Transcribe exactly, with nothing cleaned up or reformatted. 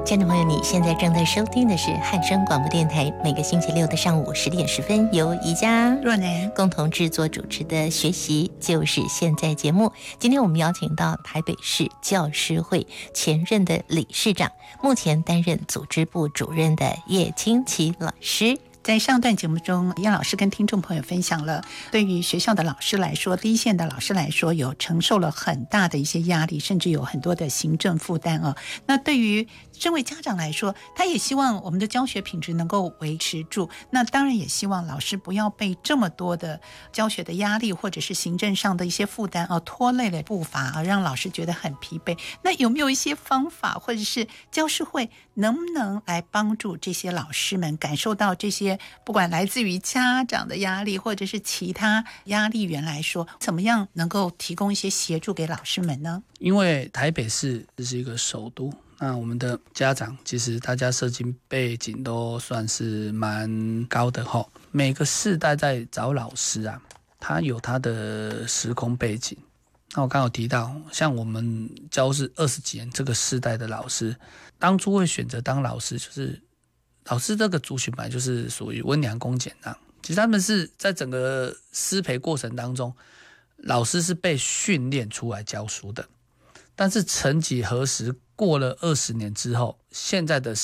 观众朋友，你现在正在收听的是汉声广播电台，每个星期六的上午十点十分，由宜家、 若楠共同制作主持的《学习就是现在》节目。今天我们邀请到台北市教师会前任的理事长，目前担任组织部主任的叶清奇老师。 在上段节目中，叶老师跟听众朋友分享了，对于学校的老师来说，第一线的老师来说，有承受了很大的一些压力，甚至有很多的行政负担啊。那对于身为家长来说，他也希望我们的教学品质能够维持住。那当然也希望老师不要被这么多的教学的压力或者是行政上的一些负担啊拖累了步伐啊，让老师觉得很疲惫。那有没有一些方法，或者是教师会能不能来帮助这些老师们感受到这些不管来自于家长的压力或者是其他压力源来说，怎么样能够提供一些协助给老师们呢？ 因为台北市是一个首都，那我们的家长其实大家社经背景都算是蛮高的齁。每个世代在找老师啊，他有他的时空背景。那我刚刚有提到，像我们教是二十几年这个世代的老师，当初会选择当老师，就是老师这个族群本来就是属于温良恭俭让。其实他们是在整个师培过程当中，老师是被训练出来教书的。但是曾几何时，过了二十年之后，现在的